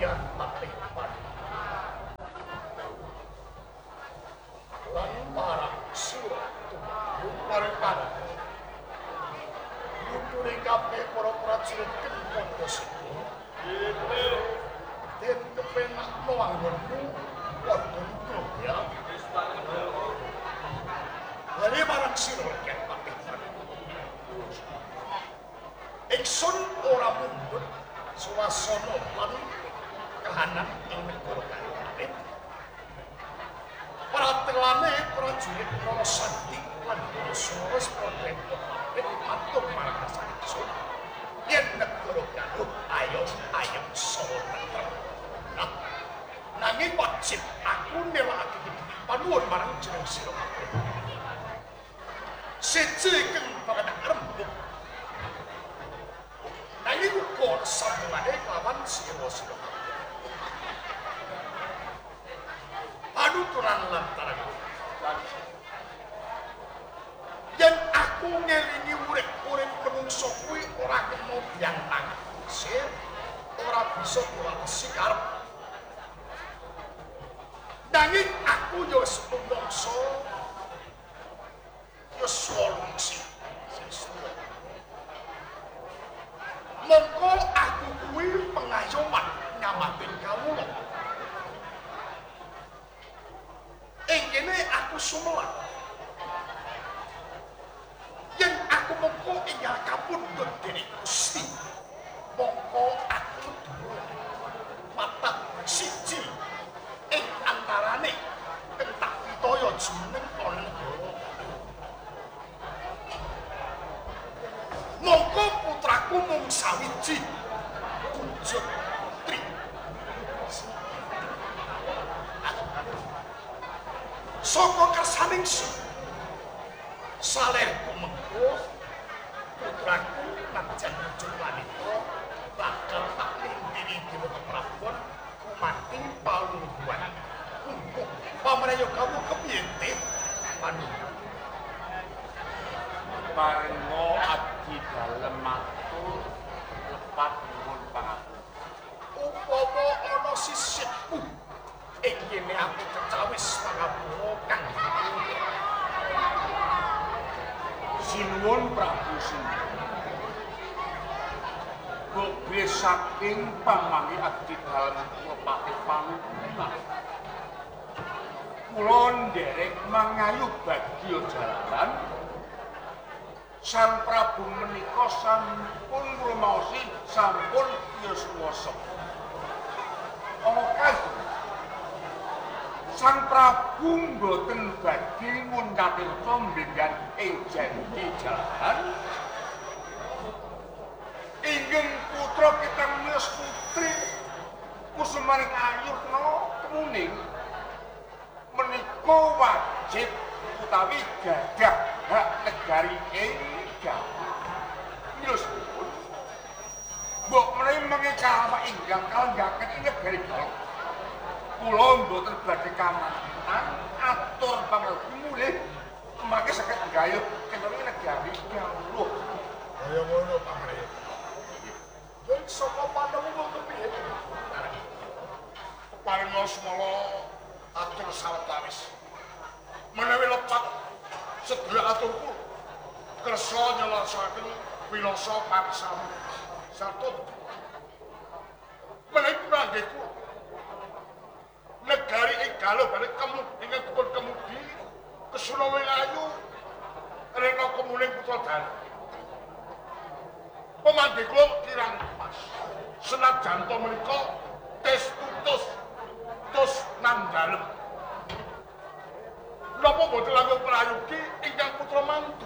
Pangeran Patipan lan para sira parepare nuturi kabeh para prajurit kempontosipun den kepenakno anggonmu padha nugrah ya dari marang sira ken Patipan ingsun ora mundhut swasana lan kahanan ing negara Kalih. Pratelane prajurit Narasati lan Sores Prodhen matur marang ingsun yen negara Galuh ayem saha tentrem. Nanging wajib aku nelakake panuwun marang jeneng sira kabeh. Siji kang pangadak rembug nanging uga sambungane kelawan sira-sira panuturan lantaran yen aku ngelingi urip menungso kuwi ora kena diantang sir ora bisa diwatesi karep nanging aku yo wis menungso yo solungsi mongko aku kuwi pengayoman nyamatin kawula. Ing kene aku sumelan. Yen aku mongko ingkang kapundhut dening Gusti. Mongko aku matak siji ing antarane kentak pitaya jumeneng ana negara. Mongko putraku mung sawiji kunjuk tri saka kersaning salerku mengko putraku najan kunjuk wanita bakal tak lindiri dewa keprabuan kumati palungguan kumpuk pamrayo kamu kepiye teh panuwun parenga abdi dalem matur lepat nuwun pangapunten. Upama ana sisihku ing kene aku kecawis pangapura kang sinuwun Prabu Sindhu. Bokre saking pamanggi abdi dalem Pati Panuwunan. Kula nderek mangayu bagya jalaran Sang Prabu menika sampun rumaosi sampun yuswasa. Ana Sang Prabu mboten badhe ngundatirta mbenggan ing janji jalaran. Inggih putra kita miyos putri Kusumaning Ayurna kemuning menika wajib utawi gadah hak negari enggal. Miyos pun mbok menawi mengekal ingkang kalenggaken ing negari Galuh. Kula mboten badhe kamantan atur pamergi mulih mangke saged nggayuh kenging negari Galuh. Kaya ngono pamrih. Yen saka panemu kepiye? Paringa semala atur sawetawis. Menawi lepat sedaya aturku kersa nyelasaken wilasa paksamu sarta menawi pranggehku negari ing Galuh balik ingkang dipun kemudi Kesunawayu rena kemuning putra dalu pamandhe kula kirang pas senajan to menika tes putus tus nandalem napa boten langkung prayogi ingkang putra mantu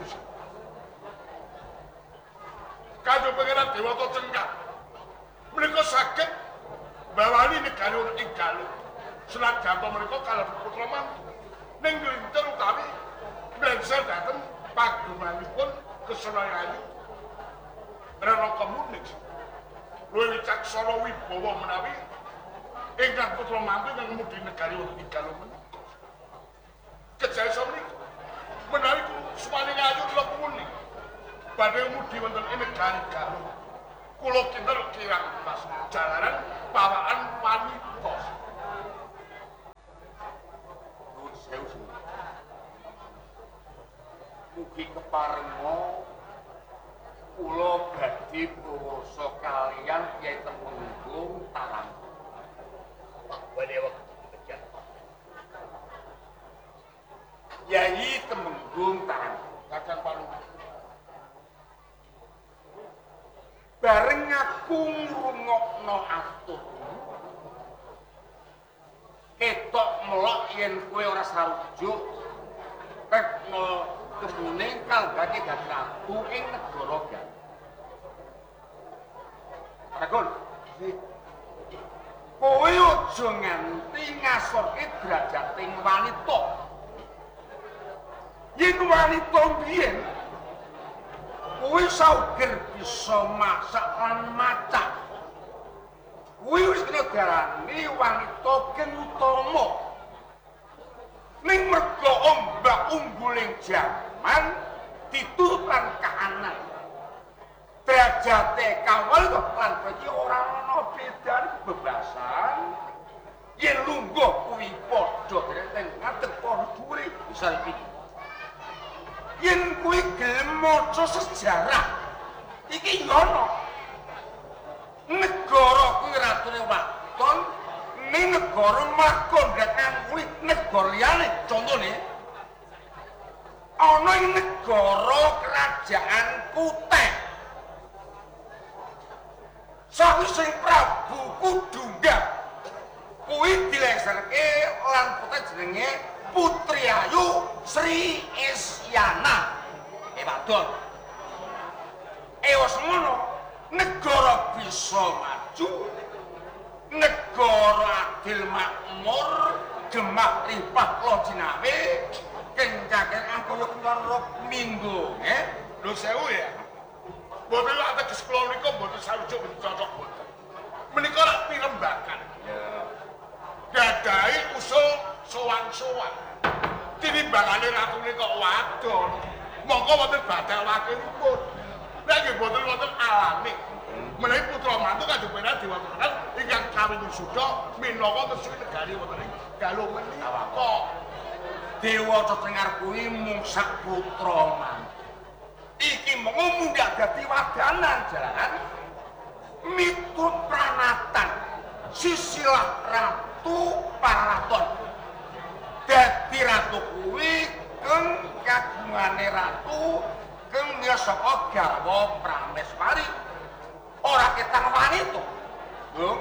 kadhe pangeran Dewata Cengkak menika saged bawani negari ing Galuh senajan to menika kalebet putra mantu ning nglintir utawi mlengser dhateng pagumanipun Kesunawayu rena kemuning luwih wicaksana wibawa menawi ingkang putra mantu ingkang kemudi negari ing Galuh menika kejasa menika menawi Kusumaning Ayu kula puning badhe mudi wonten ing negari Galuh kula kinten kirang pas jalaran pawaan bareng aku ngrungokno aturmu ketok melok yen kowe ora sarujuk tekno kemune kalbake dadi ratu ing negara Galuh. Ragun, kowe aja nganti ngasorke derajating wanita. Yen wanita biyen kowe sauger bisa masak lan macak. Kowe wis kena darani wanita kang utama. Ning merga ombak ungguling jaman ditutupan kahanan. Derajate kawal kok lan bagi ora ana bedane bebasan. Yen lungguh kuwi padha dereng ngadeg padha dhuwure bisa iki. Yen kuwi gelem maca sejarah iki ngono. Negara kuwi ratune waton ning negara Markondekan kuwi negara liyane contone ana ing negara kerajaan Kutek. Sawise Prabu Kudungga kuwi dileserke lan putra jenenge Putri Ayu Sri Isyana. Wadon. Wis ngono, negara bisa maju, negara adil makmur, gemah limpah lojinawe, kencaken angkaya karo minggu, Lho sewu ya. Mboten lak teges kula nika mboten sarujuk cocok mboten. Menika lak pirembagan. Ya. Gadahi usul sowan-sowan. Tinimbangane ratune kok wadon. Monggo wonten badal wakilipun. Nek nggih mboten wonten alane. Menawi putra mantu kanjeng Pangeran Dewatara ingkang kawin suda minangka kesui negari wonten ing Galuh menika. Dewa Tetengar kuwi mung sak putra mantu. Iki mung mundak dadi wadanan jalaran mitut pranatan sisilah ratu paraton. Dadi ratu kuwi keng kagungane ratu keng saka garwa Prameswari. Ora ketang wanita. Lho.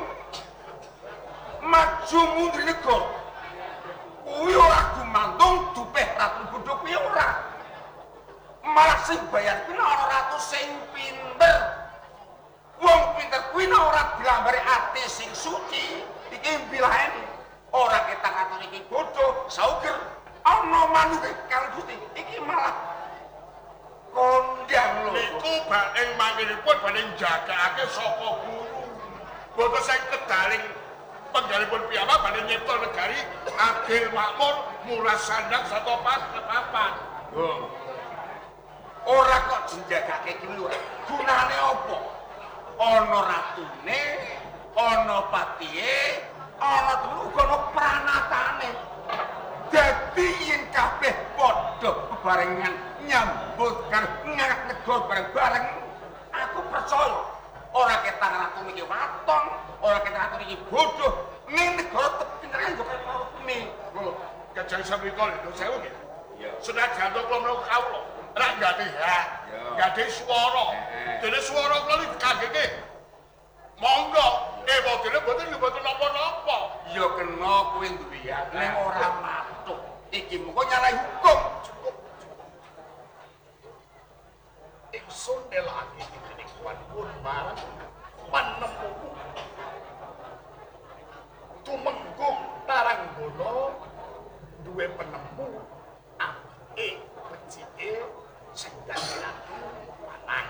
Maju mundur negara. Kuwi ora gumantung dupeh ratu bodho kuwi ora. Malah sing bayar kuwi ana ratu sing pinter. Wong pinter kuwi ora dilambari ati sing suci. Iki bilahene ora ketang atune iki bodho, sauger ana manut karo Gusti. Iki malah kondang lho. Niku baeng manginipun badhe jagakake saka guru. Boten sing kedaling penggalipun piyambak badhe nyipta negari adil makmur, murah sandang sata papan. Ora kok jenjagake iki lho. Gunane apa? Ana ratune, ana patihe, ana uga ana pranatane. Dadi yen kabeh padha bebarengan nyambut karo ngangkat negara bareng-bareng, aku percaya ora ketang ratu iki waton, ora ketang ratu iki bodoh, ning negara pinteran kok karo kumi. Lho, kajang samriko lho sewu nggih. Iya. Senajan kula mlaku kawula, ora nggati hak, nggati swara. Dene swara kula iki kagenge. Monggo, wadene boten napa-napa. Ya kena kuwi duwe ning ora matuk. Iki mengko nyalahi hukum. Cukup. Ingsun nelaki dening kuwanipun marang panemu. Tumenggung Taranggono duwe penemu apike becike sing dadi laki lanang.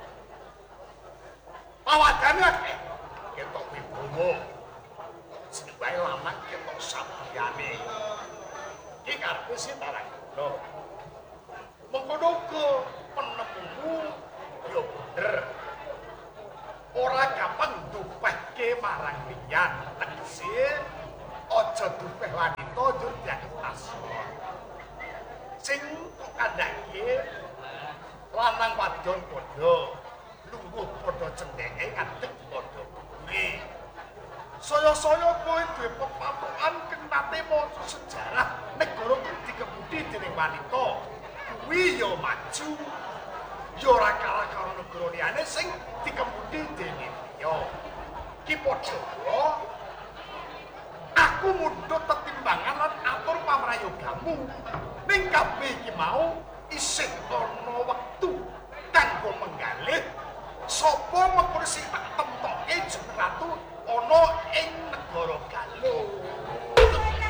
Pawadane akeh ketok wibowo. Sing bae lanang ketok sabriyane. Iki karepe si Taranggono. Mengkono uga penemumu ya bener. Ora gampang dupehke marang liyan. Tegese aja dupeh wanita njur dianggep asor. Sing kok kandhake lanang wadon padha lungguh padha cendheke ngadeg padha kuwi. Saya-saya kowe duwe pepatuhan kang nate maca sejarah negara iki dikebudi dening wanita. Kuwi ya maju. ya ora kalah karo negara liyane sing dikemudi dening liya. Ki padha kula aku mundhut tetimbangan lan atur pamrayogamu. Ning kabeh iki mau isih ana wektu kanggo menggalih sapa mengko sing tak temtoke jeneng ratu ana ing negara Galuh.